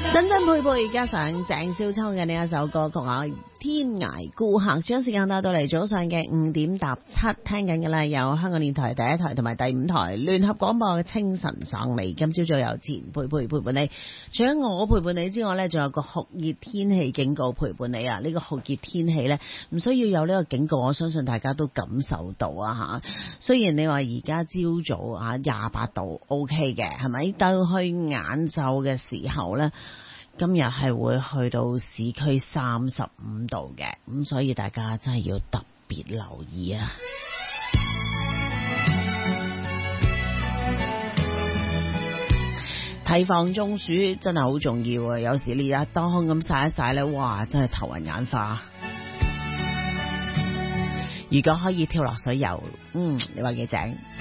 真真配配加上鄭少秋嘅呢一首歌曲啊，天涯顧客，將時間帶到嚟早上嘅5點搭7，聽緊嘅啦，有香港電台第一台同埋第5台聯合廣播嘅清晨爽利。今朝早有錢佩佩陪伴你，除咗我陪伴你之外呢，仲有個酷熱天氣警告陪伴你啊！呢個酷熱天氣呢，唔需要有呢個警告，我相信大家都感受到啊吓。雖然你話而家朝早啊28度 OK 嘅，係咪？到去晏晝嘅時候呢，今日係會去到市區35度嘅，咁所以大家真係要特別留意啊！提防中暑真係好重要啊！有時你日當空咁曬一曬呢，哇，真係頭暈眼花。如果可以跳落水游，你話幾正？